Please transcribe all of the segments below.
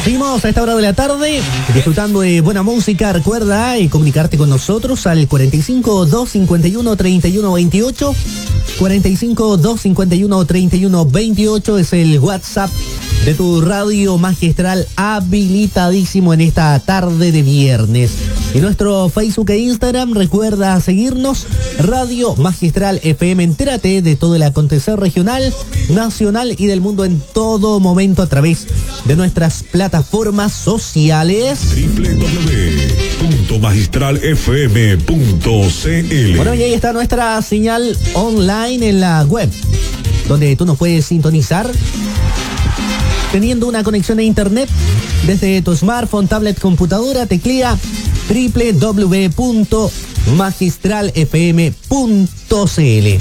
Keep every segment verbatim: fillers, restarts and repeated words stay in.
Seguimos a esta hora de la tarde disfrutando de buena música. Recuerda y comunicarte con nosotros al cuarenta y cinco, dos cincuenta y uno, treinta y uno veintiocho. cuarenta y cinco, dos cincuenta y uno, treinta y uno veintiocho es el WhatsApp de tu radio magistral, habilitadísimo en esta tarde de viernes. Y nuestro Facebook e Instagram, recuerda seguirnos, Radio Magistral F M. Entérate de todo el acontecer regional, nacional y del mundo en todo momento a través de nuestras plataformas sociales. doble u doble u doble u punto magistral f m punto c l. Bueno, y ahí está nuestra señal online en la web, donde tú nos puedes sintonizar teniendo una conexión a internet desde tu smartphone, tablet, computadora. Teclea doble u doble u doble u punto magistral f m punto c l.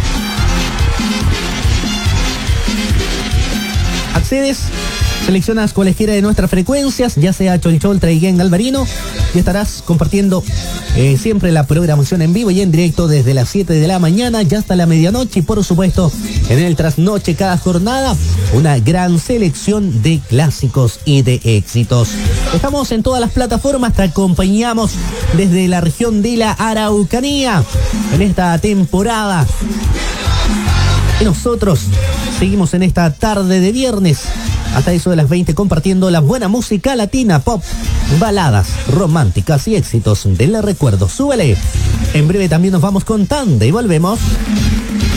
Accedes, seleccionas cualquiera de nuestras frecuencias, ya sea Cholchol, Traiguén, Galvarino, y estarás compartiendo eh, siempre la programación en vivo y en directo desde las siete de la mañana ya hasta la medianoche, y por supuesto en el trasnoche cada jornada una gran selección de clásicos y de éxitos. Estamos en todas las plataformas, te acompañamos desde la región de la Araucanía en esta temporada. Y nosotros seguimos en esta tarde de viernes hasta eso de las veinte compartiendo la buena música latina, pop, baladas románticas y éxitos del recuerdo. Súbele. En breve también nos vamos con Tanda y volvemos.